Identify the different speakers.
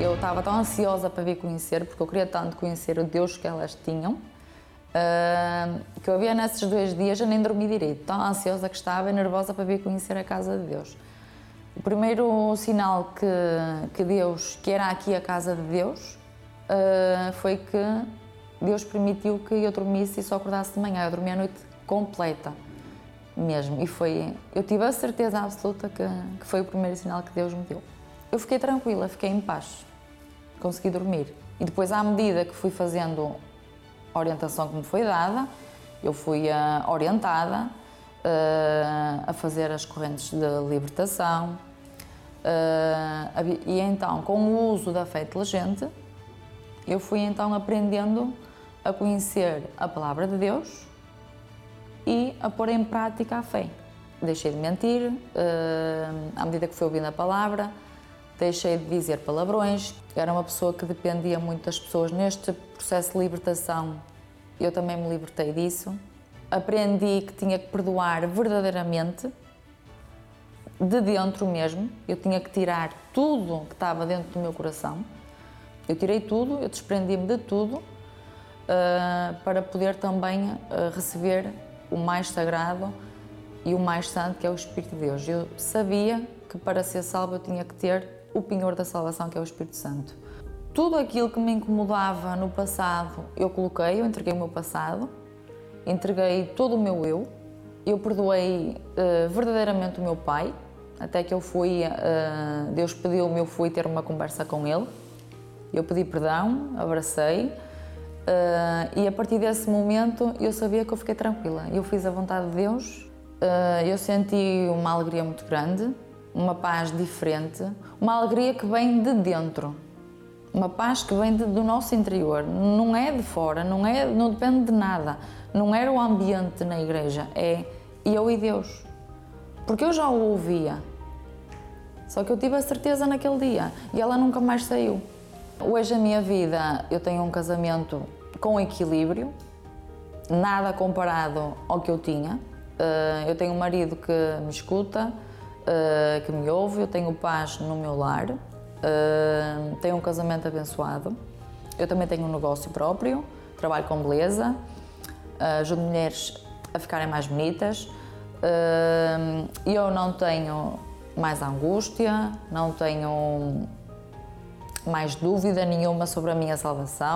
Speaker 1: Eu estava tão ansiosa para vir conhecer, porque eu queria tanto conhecer o Deus que elas tinham, que eu havia nesses 2 dias, eu nem dormi direito, tão ansiosa que estava e nervosa para vir conhecer a casa de Deus. O primeiro sinal que Deus, que era aqui a casa de Deus, foi que Deus permitiu que eu dormisse e só acordasse de manhã. Eu dormi a noite completa mesmo, e eu tive a certeza absoluta que foi o primeiro sinal que Deus me deu. Eu fiquei tranquila, fiquei em paz, consegui dormir. E depois, à medida que fui fazendo a orientação que me foi dada, eu fui orientada a fazer as correntes de libertação, e então, com o uso da fé inteligente, eu fui então aprendendo a conhecer a palavra de Deus e a pôr em prática a fé. Deixei de mentir, à medida que fui ouvindo a palavra, deixei de dizer palavrões. Era uma pessoa que dependia muito das pessoas. Neste processo de libertação, eu também me libertei disso. Aprendi que tinha que perdoar verdadeiramente, de dentro mesmo. Eu tinha que tirar tudo que estava dentro do meu coração. Eu tirei tudo, eu desprendi-me de tudo, para poder também receber o mais sagrado e o mais santo, que é o Espírito de Deus. Eu sabia que para ser salvo eu tinha que ter o penhor da salvação, que é o Espírito Santo. Tudo aquilo que me incomodava no passado, eu entreguei o meu passado, entreguei todo o meu eu perdoei verdadeiramente o meu pai, até que Deus pediu-me, eu fui ter uma conversa com ele, eu pedi perdão, abracei, e a partir desse momento eu sabia que eu fiquei tranquila, eu fiz a vontade de Deus, eu senti uma alegria muito grande, uma paz diferente, uma alegria que vem de dentro, uma paz que vem do nosso interior, não é de fora, não depende de nada, não era o ambiente na igreja, é eu e Deus, porque eu já o ouvia, só que eu tive a certeza naquele dia e ela nunca mais saiu. Hoje a minha vida, eu tenho um casamento com equilíbrio, nada comparado ao que eu tinha. Eu tenho um marido que me escuta, que me ouve, eu tenho paz no meu lar, tenho um casamento abençoado, eu também tenho um negócio próprio, trabalho com beleza, ajudo mulheres a ficarem mais bonitas, eu não tenho mais angústia, não tenho mais dúvida nenhuma sobre a minha salvação.